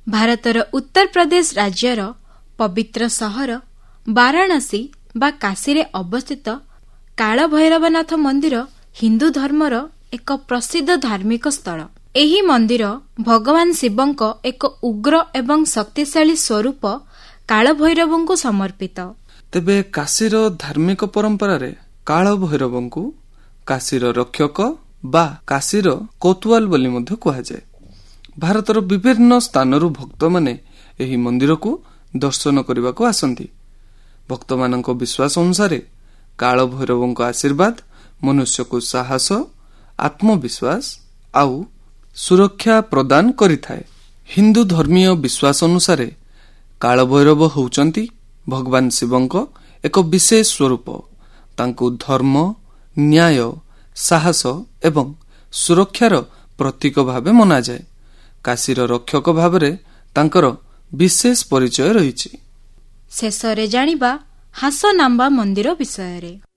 ଭାରତର ଉତ୍ତର ପ୍ରଦେଶ ରାଜ୍ୟର ପବିତ୍ର ସହର ବାରାଣସୀ ବା କାଶୀରେ ଅବସ୍ଥିତ କାଳଭୈରବନାଥ ମନ୍ଦିର ହିନ୍ଦୁ ଧର୍ମର ଏକ ପ୍ରସିଦ୍ଧ ଧାର୍ମିକ ସ୍ଥଳ। ଏହି ମନ୍ଦିର ଭଗବାନ ଶିବଙ୍କ ଏକ ଉଗ୍ର ଏବଂ ଶକ୍ତିଶାଳୀ ସ୍ୱରୂପ କାଳଭୈରବଙ୍କୁ ସମର୍ପିତ। ତେବେ କାଶୀର ଧାର୍ମିକ ପରମ୍ପରାରେ କାଳଭୈରବଙ୍କୁ କାଶୀର ରକ୍ଷକ ବା କାଶୀର କୋତୱାଲ ବୋଲି ମଧ୍ୟ କୁହାଯାଏ। ଭାରତର ବିଭିନ୍ନ ସ୍ଥାନରୁ ଭକ୍ତମାନେ ଏହି ମନ୍ଦିରକୁ ଦର୍ଶନ କରିବାକୁ ଆସନ୍ତି। ଭକ୍ତମାନଙ୍କ ବିଶ୍ୱାସ ଅନୁସାରେ କାଳଭୈରବଙ୍କ ଆଶୀର୍ବାଦ ମନୁଷ୍ୟକୁ ସାହସ, ଆତ୍ମବିଶ୍ୱାସ ଆଉ ସୁରକ୍ଷା ପ୍ରଦାନ କରିଥାଏ। ହିନ୍ଦୁ ଧର୍ମୀୟ ବିଶ୍ୱାସ ଅନୁସାରେ କାଳଭୈରବ ହେଉଛନ୍ତି ଭଗବାନ ଶିବଙ୍କ ଏକ ବିଶେଷ ସ୍ୱରୂପ। ତାଙ୍କୁ ଧର୍ମ, ନ୍ୟାୟ, ସାହସ ଏବଂ ସୁରକ୍ଷାର ପ୍ରତୀକ ଭାବେ ମନାଯାଏ। କାଶୀର ରକ୍ଷକ ଭାବରେ ତାଙ୍କର ବିଶେଷ ପରିଚୟ ରହିଛି। ଶେଷରେ ଜାଣିବା ହାସନାମ୍ବା ମନ୍ଦିର ବିଷୟରେ।